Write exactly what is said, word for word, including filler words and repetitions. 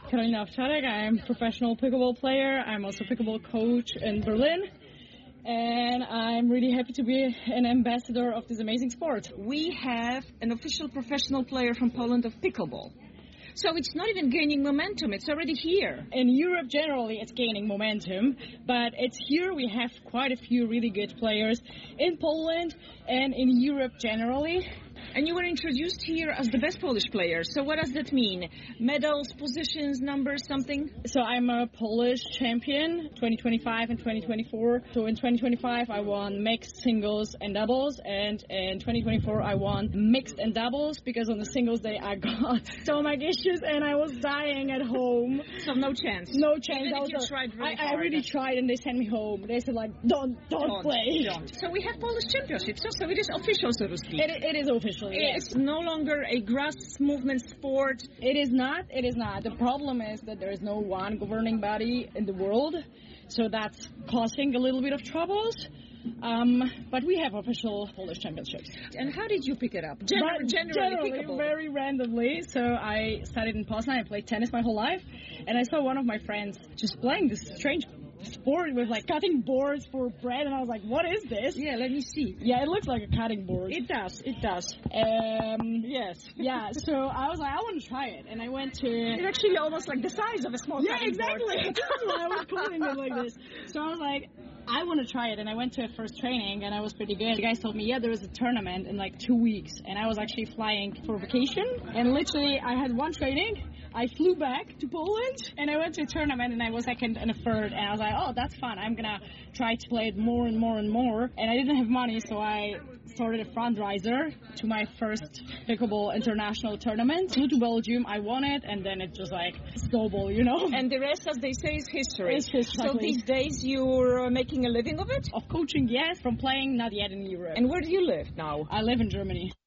Karolina Owczarek. I'm a professional pickleball player. I'm also a pickleball coach in Berlin. And I'm really happy to be an ambassador of this amazing sport. We have an official professional player from Poland of pickleball. So it's not even gaining momentum, it's already here. In Europe generally it's gaining momentum, but it's here we have quite a few really good players in Poland and in Europe generally. And you were introduced here as the best Polish player. So what does that mean? Medals, positions, numbers, something? So I'm a Polish champion, twenty twenty-five and twenty twenty-four. So in twenty twenty-five I won mixed singles and doubles, and in twenty twenty-four I won mixed and doubles because on the singles day I got stomach issues and I was dying at home. So no chance? No chance. Even I, if you tried really I, I hard. really tried and they sent me home. They said like, don't, don't, Don't, play. don't. So we have Polish championships, so it is official, so to speak. It, it is official. Yes. It's no longer a grass movement sport. It is not. It is not. The problem is that there is no one governing body in the world, so that's causing a little bit of troubles. Um, but we have official Polish championships. And how did you pick it up? Gen- But generally, generally very randomly. So I studied in Poznan. I played tennis my whole life, and I saw one of my friends just playing this strange sport with like cutting boards for bread, and I was like, what is this? Yeah, let me see. Yeah, it looks like a cutting board. It does, it does. Um, Yes. yeah, so I was like, I want to try it, and I went to... It's actually almost like the size of a small Yeah, cutting exactly. board. That's why I was calling it like this. So I was like, I want to try it, and I went to a first training, and I was pretty good. The guys told me, yeah, there was a tournament in like two weeks, and I was actually flying for vacation, and literally I had one training. I flew back to Poland, and I went to a tournament, and I was second and a third, and I was like, oh, that's fun. I'm going to try to play it more and more and more. And I didn't have money, so I started a fundraiser to my first pickleball international tournament. Flew to Belgium, I won it, and then it just like snowball, you know? And the rest, as they say, is history. It's history. So these days you're uh, making a living of it? Of coaching, yes. From playing, not yet in Europe. And where do you live now? I live in Germany.